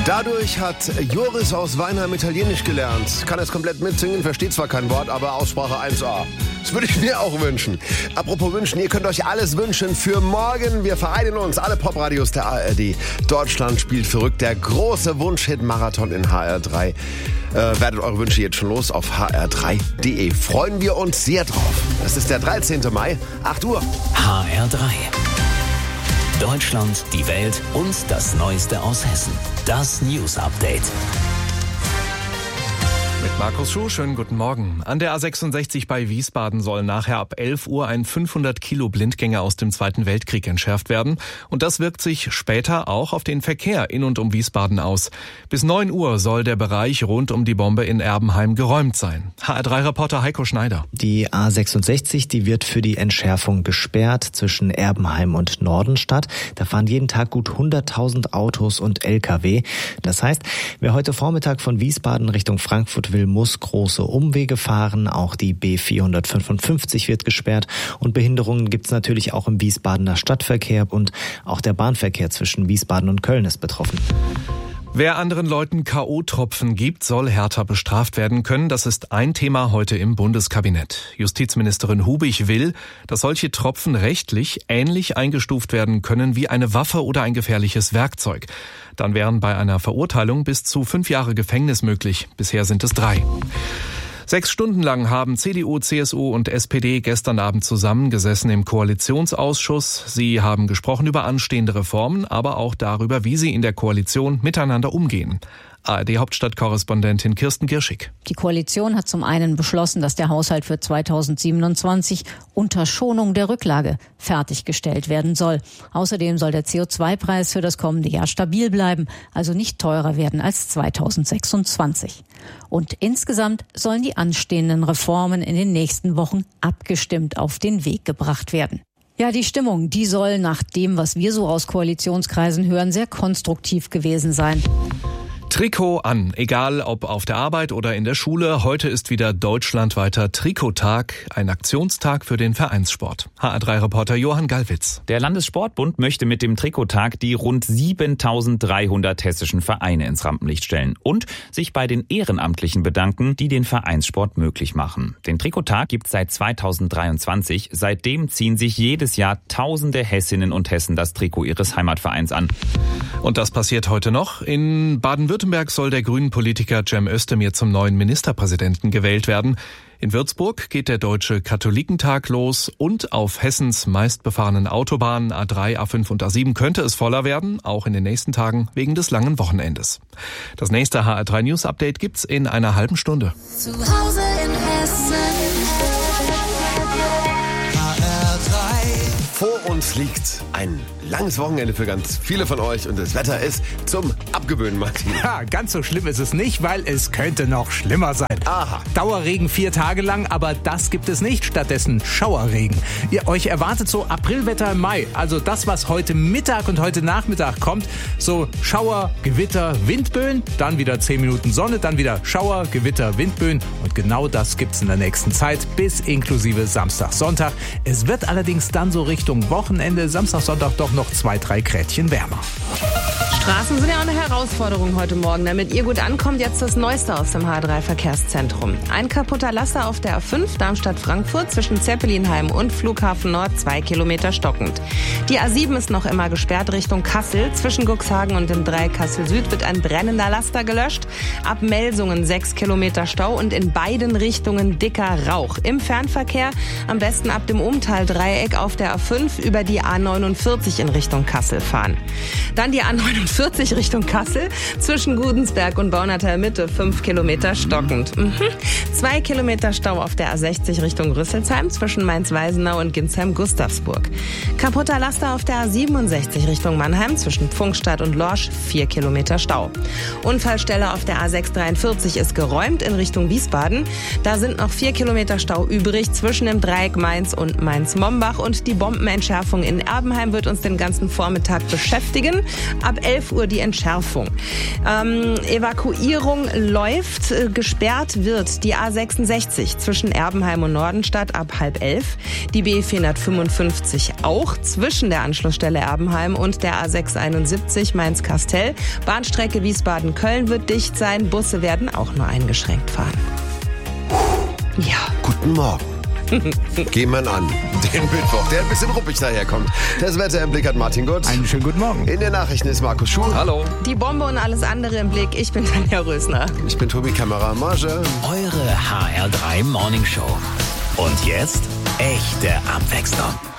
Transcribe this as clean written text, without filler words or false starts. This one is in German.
Dadurch hat Joris aus Weinheim Italienisch gelernt. Kann es komplett mitsingen, versteht zwar kein Wort, aber Aussprache 1A. Das würde ich mir auch wünschen. Apropos wünschen, ihr könnt euch alles wünschen für morgen. Wir vereinen uns, alle Popradios der ARD. Deutschland spielt verrückt, der große Wunschhit-Marathon in HR3. Werdet eure Wünsche jetzt schon los auf hr3.de. Freuen wir uns sehr drauf. Das ist der 13. Mai, 8 Uhr. HR3. Deutschland, die Welt und das Neueste aus Hessen. Das News Update. Mit Markus Schuh, schönen guten Morgen. An der A66 bei Wiesbaden soll nachher ab 11 Uhr ein 500 Kilo Blindgänger aus dem Zweiten Weltkrieg entschärft werden. Und das wirkt sich später auch auf den Verkehr in und um Wiesbaden aus. Bis 9 Uhr soll der Bereich rund um die Bombe in Erbenheim geräumt sein. HR3-Reporter Heiko Schneider. Die A66, die wird für die Entschärfung gesperrt zwischen Erbenheim und Nordenstadt. Da fahren jeden Tag gut 100.000 Autos und Lkw. Das heißt, wer heute Vormittag von Wiesbaden Richtung Frankfurt will, muss große Umwege fahren. Auch die B455 wird gesperrt. Und Behinderungen gibt es natürlich auch im Wiesbadener Stadtverkehr. Und auch der Bahnverkehr zwischen Wiesbaden und Köln ist betroffen. Wer anderen Leuten K.O.-Tropfen gibt, soll härter bestraft werden können. Das ist ein Thema heute im Bundeskabinett. Justizministerin Hubig will, dass solche Tropfen rechtlich ähnlich eingestuft werden können wie eine Waffe oder ein gefährliches Werkzeug. Dann wären bei einer Verurteilung bis zu 5 Jahre Gefängnis möglich. Bisher sind es 3. 6 Stunden lang haben CDU, CSU und SPD gestern Abend zusammengesessen im Koalitionsausschuss. Sie haben gesprochen über anstehende Reformen, aber auch darüber, wie sie in der Koalition miteinander umgehen. ARD-Hauptstadtkorrespondentin Kirsten Girschig. Die Koalition hat zum einen beschlossen, dass der Haushalt für 2027 unter Schonung der Rücklage fertiggestellt werden soll. Außerdem soll der CO2-Preis für das kommende Jahr stabil bleiben, also nicht teurer werden als 2026. Und insgesamt sollen die anstehenden Reformen in den nächsten Wochen abgestimmt auf den Weg gebracht werden. Ja, die Stimmung, die soll nach dem, was wir so aus Koalitionskreisen hören, sehr konstruktiv gewesen sein. Trikot an, egal ob auf der Arbeit oder in der Schule. Heute ist wieder deutschlandweiter Trikottag, ein Aktionstag für den Vereinssport. HR3-Reporter Johann Gallwitz. Der Landessportbund möchte mit dem Trikottag die rund 7.300 hessischen Vereine ins Rampenlicht stellen und sich bei den Ehrenamtlichen bedanken, die den Vereinssport möglich machen. Den Trikottag gibt es seit 2023. Seitdem ziehen sich jedes Jahr tausende Hessinnen und Hessen das Trikot ihres Heimatvereins an. Und das passiert heute noch. In Baden-Württemberg soll der Grünen-Politiker Cem Özdemir zum neuen Ministerpräsidenten gewählt werden. In Würzburg geht der Deutsche Katholikentag los und auf Hessens meistbefahrenen Autobahnen A3, A5 und A7 könnte es voller werden, auch in den nächsten Tagen wegen des langen Wochenendes. Das nächste HR3 News Update gibt's in einer halben Stunde. Zu Hause in Hessen. Vor uns liegt ein langes Wochenende für ganz viele von euch und das Wetter ist zum Abgewöhnen, Martin. Ja, ganz so schlimm ist es nicht, weil es könnte noch schlimmer sein. Aha. Dauerregen 4 Tage lang, aber das gibt es nicht. Stattdessen Schauerregen. Euch erwartet so Aprilwetter im Mai. Also das, was heute Mittag und heute Nachmittag kommt. So Schauer, Gewitter, Windböen, dann wieder 10 Minuten Sonne, dann wieder Schauer, Gewitter, Windböen. Und genau das gibt's in der nächsten Zeit bis inklusive Samstag, Sonntag. Es wird allerdings dann so Richtung Wochenende, Samstag, Sonntag doch noch 2-3 Gradchen wärmer. Straßen sind ja auch eine Herausforderung heute Morgen. Damit ihr gut ankommt, jetzt das Neueste aus dem H3-Verkehrszentrum. Ein kaputter Laster auf der A5 Darmstadt-Frankfurt zwischen Zeppelinheim und Flughafen Nord, 2 Kilometer stockend. Die A7 ist noch immer gesperrt Richtung Kassel. Zwischen Cuxhagen und dem Dreieck Kassel Süd wird ein brennender Laster gelöscht. Ab Melsungen 6 Kilometer Stau und in beiden Richtungen dicker Rauch. Im Fernverkehr am besten ab dem Umtal-Dreieck auf der A5 über die A49 in Richtung Kassel fahren. Dann die A49 Richtung Kassel, zwischen Gudensberg und Baunatal Mitte 5 Kilometer stockend. 2 Kilometer Stau auf der A60 Richtung Rüsselsheim, zwischen Mainz-Weisenau und Ginsheim-Gustavsburg. Kaputter Laster auf der A67 Richtung Mannheim, zwischen Pfungstadt und Lorsch 4 Kilometer Stau. Unfallstelle auf der A643 ist geräumt in Richtung Wiesbaden. Da sind noch 4 Kilometer Stau übrig zwischen dem Dreieck Mainz und Mainz-Mombach und die Bombenentschärfung in Erbenheim wird uns den ganzen Vormittag beschäftigen. Ab 11 11 Uhr die Entschärfung. Evakuierung läuft. Gesperrt wird die A66 zwischen Erbenheim und Nordenstadt ab 10:30. Die B455 auch zwischen der Anschlussstelle Erbenheim und der A671 Mainz-Kastel. Bahnstrecke Wiesbaden-Köln wird dicht sein. Busse werden auch nur eingeschränkt fahren. Ja. Guten Morgen. Geh man an. Den Mittwoch, der ein bisschen ruppig daherkommt. Das Wetter im Blick hat Martin Gutz. Einen schönen guten Morgen. In den Nachrichten ist Markus Schuh. Hallo. Die Bombe und alles andere im Blick. Ich bin Tanja Rösner. Ich bin Tobi Kamera-Marge. Eure HR3 Morning Show. Und jetzt echte Abwechslung.